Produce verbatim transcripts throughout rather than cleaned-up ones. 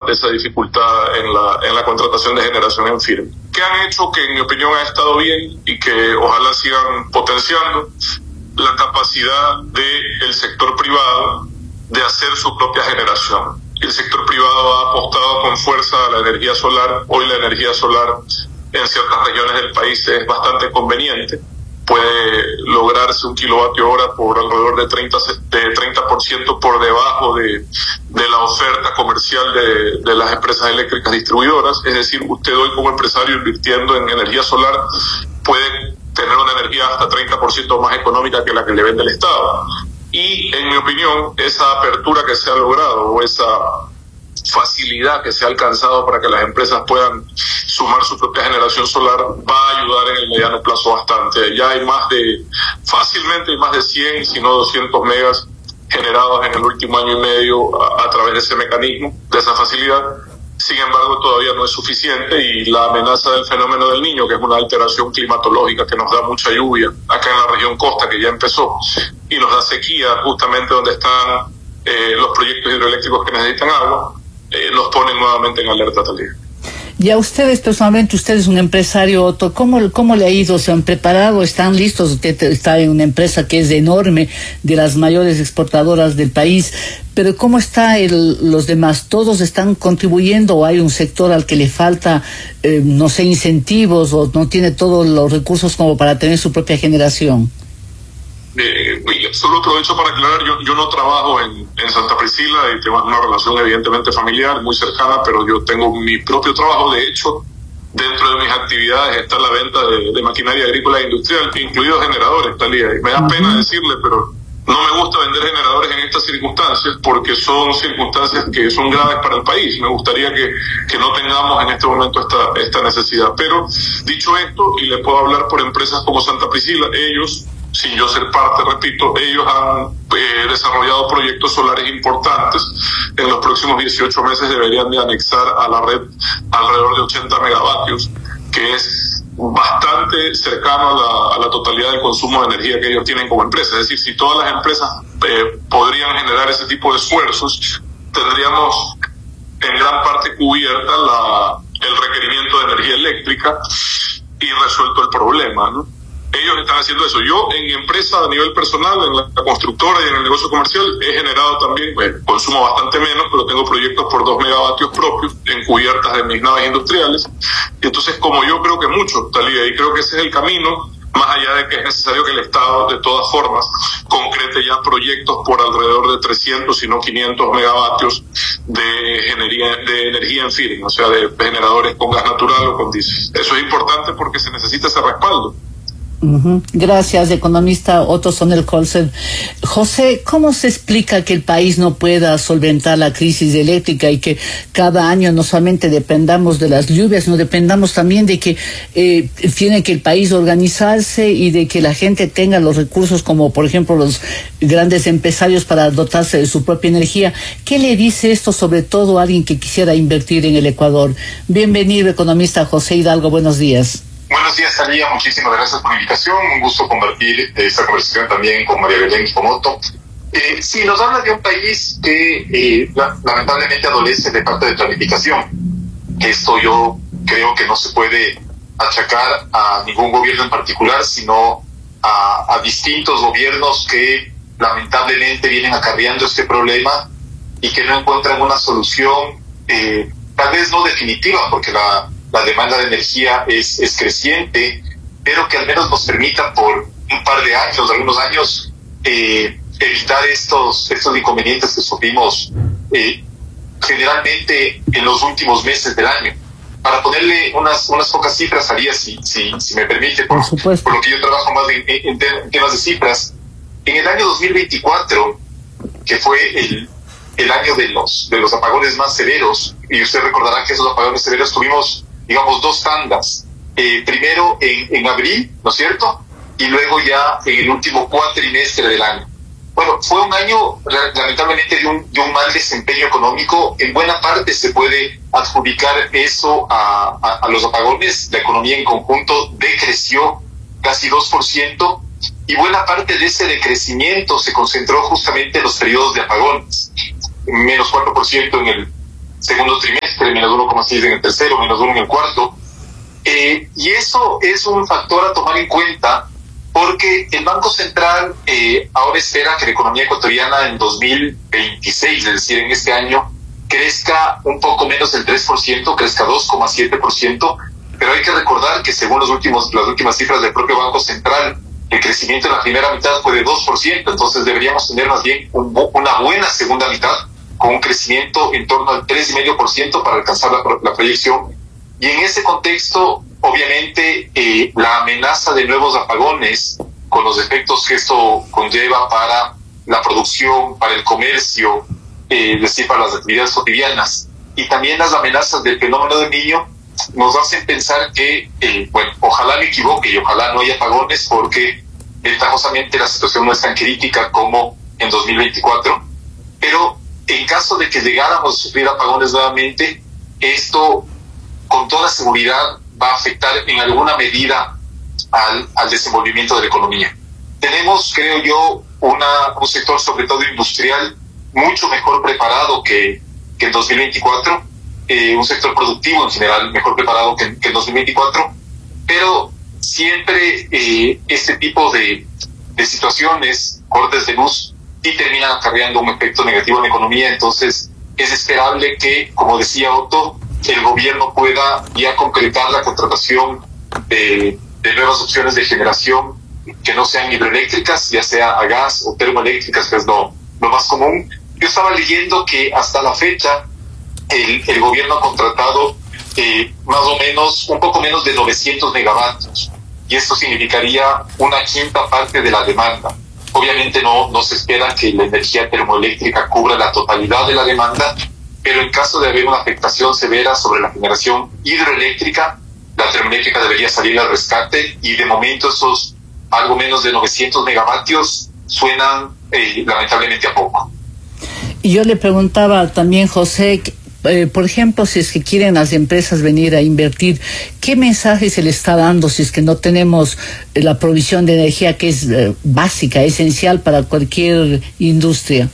esa dificultad en la, en la contratación de generación en firme. ¿Qué han hecho que en mi opinión ha estado bien y que ojalá sigan potenciando? La capacidad del sector privado de hacer su propia generación. El sector privado ha apostado con fuerza a la energía solar. Hoy la energía solar en ciertas regiones del país es bastante conveniente. Puede lograrse un kilovatio hora por alrededor de treinta, de treinta por ciento por debajo de, de la oferta comercial de, de las empresas eléctricas distribuidoras. Es decir, usted hoy como empresario invirtiendo en energía solar puede tener una energía hasta treinta por ciento más económica que la que le vende el Estado. Y en mi opinión, esa apertura que se ha logrado o esa facilidad que se ha alcanzado para que las empresas puedan sumar su propia generación solar va a ayudar en el mediano plazo bastante. Ya hay más de, fácilmente hay más de cien, si no doscientos megas generados en el último año y medio a, a través de ese mecanismo, de esa facilidad. Sin embargo, todavía no es suficiente y la amenaza del fenómeno del Niño, que es una alteración climatológica que nos da mucha lluvia acá en la región costa, que ya empezó, y nos da sequía justamente donde están eh, los proyectos hidroeléctricos que necesitan agua, eh, nos ponen nuevamente en alerta también. Y a ustedes personalmente, usted es un empresario, Otto, ¿cómo, cómo le ha ido? ¿Se han preparado? ¿Están listos? Usted está en una empresa que es enorme, de las mayores exportadoras del país, pero ¿cómo está el, los demás? ¿Todos están contribuyendo o hay un sector al que le falta, eh, no sé, incentivos o no tiene todos los recursos como para tener su propia generación? Eh, solo aprovecho para aclarar, yo, yo no trabajo en, en Santa Priscila y tengo una relación evidentemente familiar muy cercana, pero yo tengo mi propio trabajo. De hecho, dentro de mis actividades está la venta de, de maquinaria agrícola e industrial, incluidos generadores, Talía. Y me da pena decirle, pero no me gusta vender generadores en estas circunstancias porque son circunstancias que son graves para el país. Me gustaría que, que no tengamos en este momento esta, esta necesidad. Pero dicho esto, y le puedo hablar por empresas como Santa Priscila, ellos, sin yo ser parte, repito, ellos han eh, desarrollado proyectos solares importantes. En los próximos dieciocho meses deberían de anexar a la red alrededor de ochenta megavatios, que es bastante cercano a la, a la totalidad del consumo de energía que ellos tienen como empresa. Es decir, si todas las empresas eh, podrían generar ese tipo de esfuerzos, tendríamos en gran parte cubierta la, el requerimiento de energía eléctrica y resuelto el problema, ¿no? Ellos están haciendo eso. Yo en mi empresa a nivel personal, en la, la constructora y en el negocio comercial, he generado también, bueno, consumo bastante menos, pero tengo proyectos por dos megavatios propios en cubiertas de mis naves industriales. Y entonces, como yo creo que mucho, Talía, y creo que ese es el camino, más allá de que es necesario que el Estado, de todas formas, concrete ya proyectos por alrededor de trescientos, si no quinientos megavatios de energía, de energía en firme, o sea, de generadores con gas natural o con diésel. Eso es importante porque se necesita ese respaldo. Uh-huh. Gracias, economista Otto Sonnenholzer. José, ¿cómo se explica que el país no pueda solventar la crisis eléctrica y que cada año no solamente dependamos de las lluvias, sino dependamos también de que eh, tiene que el país organizarse y de que la gente tenga los recursos como por ejemplo los grandes empresarios para dotarse de su propia energía? ¿Qué le dice esto sobre todo a alguien que quisiera invertir en el Ecuador? Bienvenido, economista José Hidalgo, buenos días. Buenos días, Talía. Muchísimas gracias por la invitación. Un gusto compartir esta conversación también con María Belén y con Otto. Eh, sí, nos habla de un país que eh, lamentablemente adolece de falta de planificación. Esto yo creo que no se puede achacar a ningún gobierno en particular, sino a, a distintos gobiernos que lamentablemente vienen acarreando este problema y que no encuentran una solución, eh, tal vez no definitiva, porque la La demanda de energía es, es creciente, pero que al menos nos permita por un par de años, algunos años, eh, evitar estos, estos inconvenientes que sufrimos eh, generalmente en los últimos meses del año. Para ponerle unas, unas pocas cifras, María, si, si, si me permite, por, por, por lo que yo trabajo más en, en, en temas de cifras, en el año dos mil veinticuatro, que fue el, el año de los, de los apagones más severos, y usted recordará que esos apagones severos tuvimos, digamos, dos tandas, eh, primero en, en abril, ¿no es cierto?, y luego ya en el último cuatrimestre del año. Bueno, fue un año lamentablemente de un, de un mal desempeño económico. En buena parte se puede adjudicar eso a, a, a los apagones. La economía en conjunto decreció casi dos por ciento y buena parte de ese decrecimiento se concentró justamente en los periodos de apagones, menos cuatro por ciento en el segundo trimestre. trimestre, menos uno coma seis en el tercero, menos uno en el cuarto. Eh, y eso es un factor a tomar en cuenta porque el Banco Central eh, ahora espera que la economía ecuatoriana en dos mil veintiséis, es decir, en este año, crezca un poco menos del tres por ciento, crezca dos coma siete por ciento, pero hay que recordar que según los últimos, las últimas cifras del propio Banco Central, el crecimiento en la primera mitad fue de dos por ciento, entonces deberíamos tener más bien un, una buena segunda mitad con un crecimiento en torno al tres coma cinco por ciento para alcanzar la, la proyección. Y en ese contexto, obviamente, eh, la amenaza de nuevos apagones, con los efectos que esto conlleva para la producción, para el comercio, eh, es decir, para las actividades cotidianas, y también las amenazas del fenómeno del Niño, nos hacen pensar que, eh, bueno, ojalá me equivoque y ojalá no haya apagones, porque ventajosamente la situación no es tan crítica como en dos mil veinticuatro, pero en caso de que llegáramos a sufrir apagones nuevamente, esto con toda seguridad va a afectar en alguna medida al, al desenvolvimiento de la economía. Tenemos, creo yo, una, un sector, sobre todo industrial, mucho mejor preparado que, que en dos mil veinticuatro, eh, un sector productivo en general mejor preparado que, que en dos mil veinticuatro, pero siempre eh, este tipo de, de situaciones, cortes de luz, sí terminan acarreando un efecto negativo en la economía. Entonces es esperable que, como decía Otto, el gobierno pueda ya concretar la contratación de, de nuevas opciones de generación que no sean hidroeléctricas, ya sea a gas o termoeléctricas, que es lo, lo más común. Yo estaba leyendo que hasta la fecha el, el gobierno ha contratado eh, más o menos, un poco menos de novecientos megavatios, y esto significaría una quinta parte de la demanda. Obviamente no, no se espera que la energía termoeléctrica cubra la totalidad de la demanda, pero en caso de haber una afectación severa sobre la generación hidroeléctrica, la termoeléctrica debería salir al rescate, y de momento esos algo menos de novecientos megavatios suenan eh, lamentablemente a poco. Y yo le preguntaba también, José, eh, por ejemplo, si es que quieren las empresas venir a invertir, ¿qué mensaje se le está dando si es que no tenemos eh, la provisión de energía que es eh, básica, esencial para cualquier industria?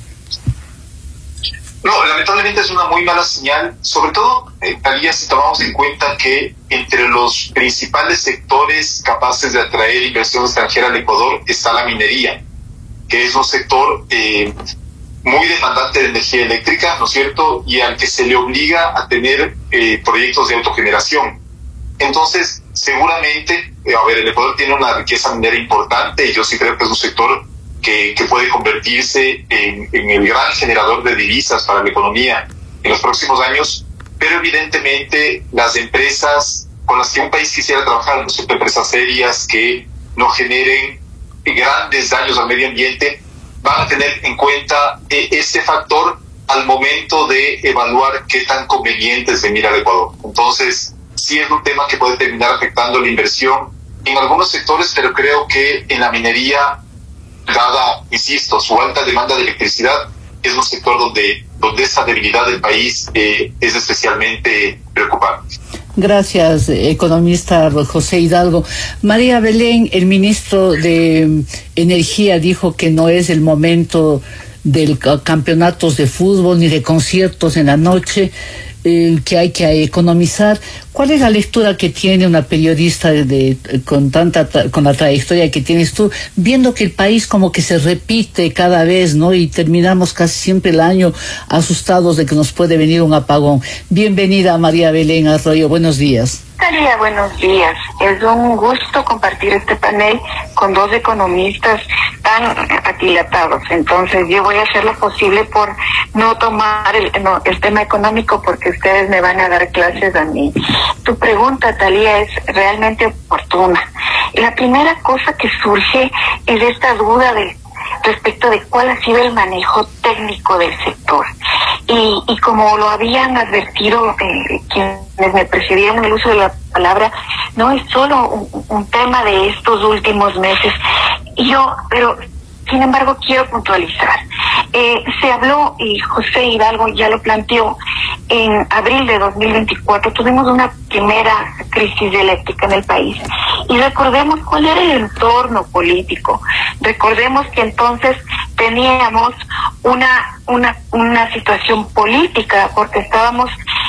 No, lamentablemente es una muy mala señal, sobre todo, eh, Talía, si tomamos en cuenta que entre los principales sectores capaces de atraer inversión extranjera al Ecuador está la minería, que es un sector eh, muy demandante de energía eléctrica, ¿no es cierto?, y al que se le obliga a tener eh, proyectos de autogeneración. Entonces, seguramente, eh, a ver, el Ecuador tiene una riqueza minera importante, y yo sí creo que es un sector Que, que puede convertirse en, en el gran generador de divisas para la economía en los próximos años, pero evidentemente las empresas con las que un país quisiera trabajar, ¿no? Son empresas serias que no generen grandes daños al medio ambiente, van a tener en cuenta eh, ese factor al momento de evaluar qué tan conveniente es venir al Ecuador. Entonces, sí es un tema que puede terminar afectando la inversión en algunos sectores, pero creo que en la minería, dada, insisto, su alta demanda de electricidad, es un sector donde, donde esa debilidad del país eh, es especialmente preocupante. Gracias, economista José Hidalgo. María Belén, el ministro de Energía, dijo que no es el momento de campeonatos de fútbol ni de conciertos en la noche, eh, que hay que economizar. ¿Cuál es la lectura que tiene una periodista de, de, con tanta con la trayectoria que tienes tú, viendo que el país como que se repite cada vez, ¿no? Y terminamos casi siempre el año asustados de que nos puede venir un apagón. Bienvenida, María Belén Arroyo, buenos días. Talía, buenos días. Es un gusto compartir este panel con dos economistas tan aquilatados. Entonces yo voy a hacer lo posible por no tomar el, no, el tema económico, porque ustedes me van a dar clases a mí. Tu pregunta, Talía, es realmente oportuna. La primera cosa que surge es esta duda de respecto de cuál ha sido el manejo técnico del sector. Y, y como lo habían advertido eh, quienes me precedieron en el uso de la palabra, no es solo un, un tema de estos últimos meses. Y yo, pero sin embargo quiero puntualizar. Eh, se habló, y José Hidalgo ya lo planteó, en abril de dos mil veinticuatro tuvimos una primera crisis eléctrica en el país. Y recordemos cuál era el entorno político. Recordemos que entonces teníamos una una una situación política, porque estábamos